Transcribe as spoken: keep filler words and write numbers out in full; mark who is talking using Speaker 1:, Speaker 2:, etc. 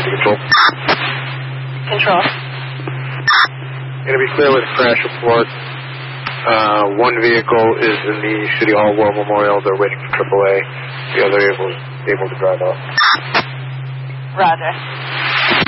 Speaker 1: City Control.
Speaker 2: Control.
Speaker 1: Going to be clear with crash report. Uh, one vehicle is in the City Hall War Memorial. They're waiting for triple A. The other able, able to drive off.
Speaker 2: Roger.